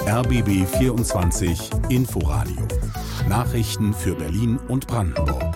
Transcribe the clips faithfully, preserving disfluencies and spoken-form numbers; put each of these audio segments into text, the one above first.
R B B vierundzwanzig Inforadio. Nachrichten für Berlin und Brandenburg.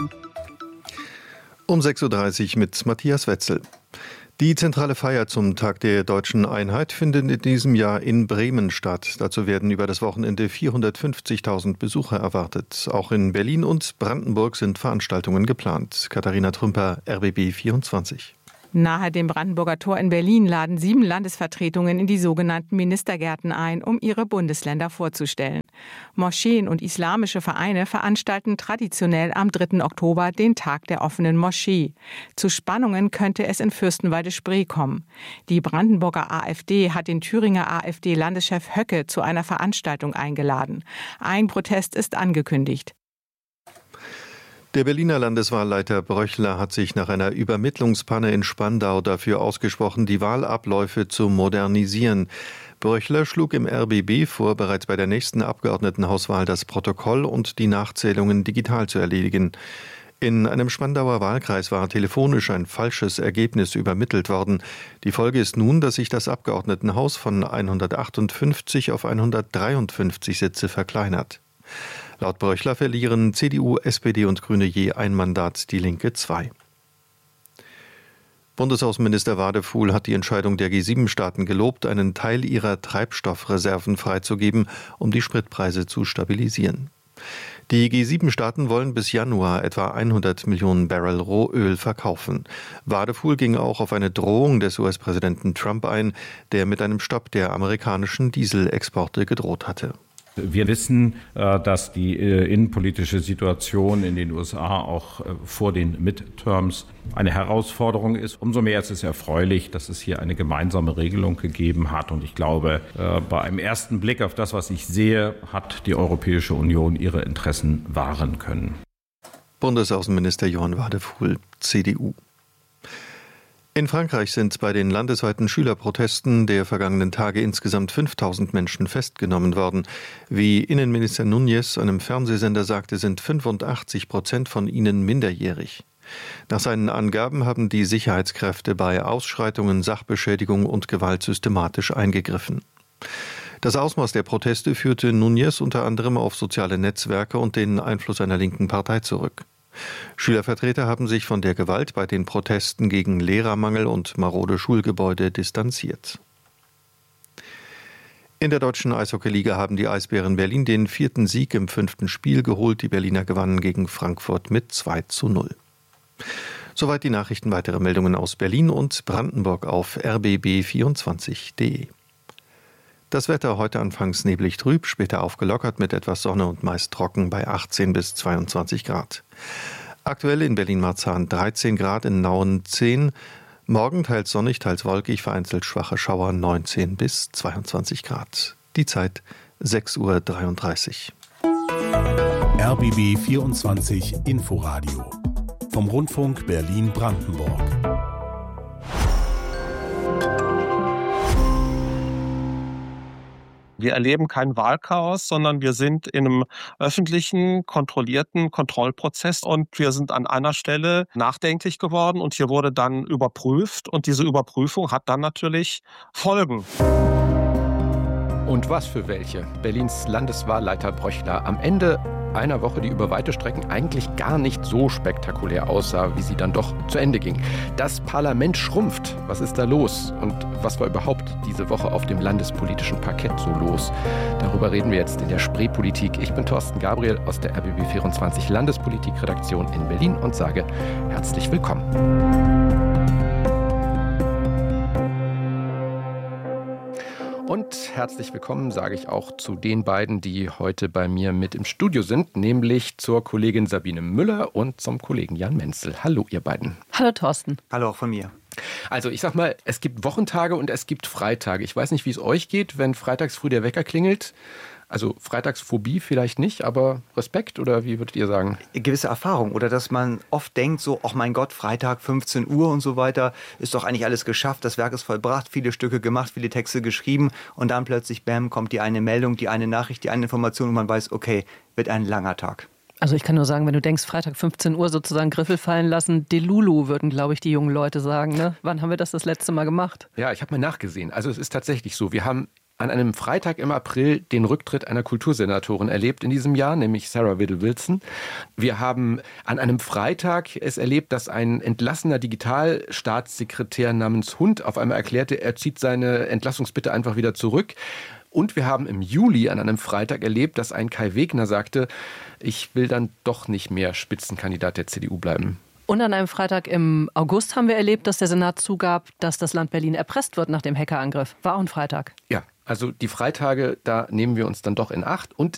Um sechs Uhr dreißig mit Matthias Wetzel. Die zentrale Feier zum Tag der Deutschen Einheit findet in diesem Jahr in Bremen statt. Dazu werden über das Wochenende vierhundertfünfzigtausend Besucher erwartet. Auch in Berlin und Brandenburg sind Veranstaltungen geplant. Katharina Trümper, R B B vierundzwanzig. Nahe dem Brandenburger Tor in Berlin laden sieben Landesvertretungen in die sogenannten Ministergärten ein, um ihre Bundesländer vorzustellen. Moscheen und islamische Vereine veranstalten traditionell am dritten Oktober den Tag der offenen Moschee. Zu Spannungen könnte es in Fürstenwalde-Spree kommen. Die Brandenburger AfD hat den Thüringer AfD-Landeschef Höcke zu einer Veranstaltung eingeladen. Ein Protest ist angekündigt. Der Berliner Landeswahlleiter Bröchler hat sich nach einer Übermittlungspanne in Spandau dafür ausgesprochen, die Wahlabläufe zu modernisieren. Bröchler schlug im R B B vor, bereits bei der nächsten Abgeordnetenhauswahl das Protokoll und die Nachzählungen digital zu erledigen. In einem Spandauer Wahlkreis war telefonisch ein falsches Ergebnis übermittelt worden. Die Folge ist nun, dass sich das Abgeordnetenhaus von hundertachtundfünfzig auf hundertdreiundfünfzig Sitze verkleinert. Laut Bröchler verlieren C D U, S P D und Grüne je ein Mandat, die Linke zwei. Bundesaußenminister Wadefuhl hat die Entscheidung der G sieben Staaten gelobt, einen Teil ihrer Treibstoffreserven freizugeben, um die Spritpreise zu stabilisieren. Die G sieben Staaten wollen bis Januar etwa hundert Millionen Barrel Rohöl verkaufen. Wadefuhl ging auch auf eine Drohung des U S-Präsidenten Trump ein, der mit einem Stopp der amerikanischen Dieselexporte gedroht hatte. Wir wissen, dass die innenpolitische Situation in den U S A auch vor den Midterms eine Herausforderung ist. Umso mehr ist es erfreulich, dass es hier eine gemeinsame Regelung gegeben hat. Und ich glaube, bei einem ersten Blick auf das, was ich sehe, hat die Europäische Union ihre Interessen wahren können. Bundesaußenminister Johann Wadefuhl, C D U. In Frankreich sind bei den landesweiten Schülerprotesten der vergangenen Tage insgesamt fünftausend Menschen festgenommen worden. Wie Innenminister Núñez einem Fernsehsender sagte, sind fünfundachtzig Prozent von ihnen minderjährig. Nach seinen Angaben haben die Sicherheitskräfte bei Ausschreitungen, Sachbeschädigung und Gewalt systematisch eingegriffen. Das Ausmaß der Proteste führte Núñez unter anderem auf soziale Netzwerke und den Einfluss einer linken Partei zurück. Schülervertreter haben sich von der Gewalt bei den Protesten gegen Lehrermangel und marode Schulgebäude distanziert. In der deutschen Eishockeyliga haben die Eisbären Berlin den vierten Sieg im fünften Spiel geholt. Die Berliner gewannen gegen Frankfurt mit zwei zu null. Soweit die Nachrichten. Weitere Meldungen aus Berlin und Brandenburg auf r b b vierundzwanzig punkt d e. Das Wetter heute anfangs neblig trüb, später aufgelockert mit etwas Sonne und meist trocken bei achtzehn bis zweiundzwanzig Grad. Aktuell in Berlin-Marzahn dreizehn Grad, in Nauen zehn. Morgen teils sonnig, teils wolkig, vereinzelt schwache Schauer neunzehn bis zweiundzwanzig Grad. Die Zeit sechs Uhr dreiunddreißig. R B B vierundzwanzig Inforadio vom Rundfunk Berlin-Brandenburg. Wir erleben kein Wahlchaos, sondern wir sind in einem öffentlichen, kontrollierten Kontrollprozess und wir sind an einer Stelle nachdenklich geworden und hier wurde dann überprüft und diese Überprüfung hat dann natürlich Folgen. Und was für welche? Berlins Landeswahlleiter Bröchler am Ende einer Woche, die über weite Strecken eigentlich gar nicht so spektakulär aussah, wie sie dann doch zu Ende ging. Das Parlament schrumpft. Was ist da los? Und was war überhaupt diese Woche auf dem landespolitischen Parkett so los? Darüber reden wir jetzt in der Spreepolitik. Ich bin Thorsten Gabriel aus der R B B vierundzwanzig Landespolitik-Redaktion in Berlin und sage herzlich willkommen. Und herzlich willkommen sage ich auch zu den beiden, die heute bei mir mit im Studio sind, nämlich zur Kollegin Sabine Müller und zum Kollegen Jan Menzel. Hallo ihr beiden. Hallo Thorsten. Hallo auch von mir. Also ich sag mal, es gibt Wochentage und es gibt Freitage. Ich weiß nicht, wie es euch geht, wenn freitags früh der Wecker klingelt. Also Freitagsphobie vielleicht nicht, aber Respekt oder wie würdet ihr sagen? Gewisse Erfahrung oder dass man oft denkt so, ach mein Gott, Freitag fünfzehn Uhr und so weiter, ist doch eigentlich alles geschafft, das Werk ist vollbracht, viele Stücke gemacht, viele Texte geschrieben und dann plötzlich, bam, kommt die eine Meldung, die eine Nachricht, die eine Information und man weiß, okay, wird ein langer Tag. Also ich kann nur sagen, wenn du denkst, Freitag fünfzehn Uhr sozusagen Griffel fallen lassen, Delulu würden, glaube ich, die jungen Leute sagen. Ne? Wann haben wir das das letzte Mal gemacht? Ja, ich habe mal nachgesehen. Also es ist tatsächlich so, wir haben an einem Freitag im April den Rücktritt einer Kultursenatorin erlebt in diesem Jahr, nämlich Sarah Whittle-Wilson. Wir haben an einem Freitag es erlebt, dass ein entlassener Digitalstaatssekretär namens Hund auf einmal erklärte, er zieht seine Entlassungsbitte einfach wieder zurück. Und wir haben im Juli an einem Freitag erlebt, dass ein Kai Wegner sagte, ich will dann doch nicht mehr Spitzenkandidat der C D U bleiben. Und an einem Freitag im August haben wir erlebt, dass der Senat zugab, dass das Land Berlin erpresst wird nach dem Hackerangriff. War auch ein Freitag. Ja, also die Freitage, da nehmen wir uns dann doch in Acht. Und